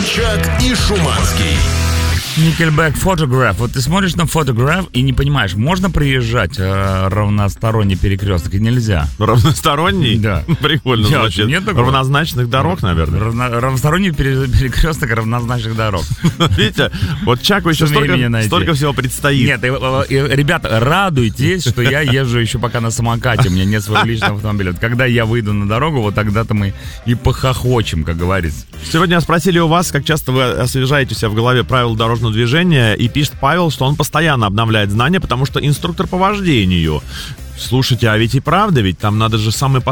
Собчак и Шуманский. Nickelback Photograph. Вот ты смотришь на Photograph и не понимаешь, можно проезжать равносторонний перекресток и нельзя. Равносторонний? Да. Прикольно звучит. Нет такого? Равнозначных дорог, наверное. Равносторонний перекресток равнозначных дорог. Видите, вот Чаку еще столько всего предстоит. Нет, ребята, радуйтесь, что я езжу еще пока на самокате, у меня нет своего личного автомобиля. Вот когда я выйду на дорогу, вот тогда-то мы и похохочем, как говорится. Сегодня спросили у вас, как часто вы освежаете у себя в голове правила дорожного движения, и пишет Павел, что он постоянно обновляет знания, потому что инструктор по вождению. Слушайте, а ведь и правда, ведь там надо же самые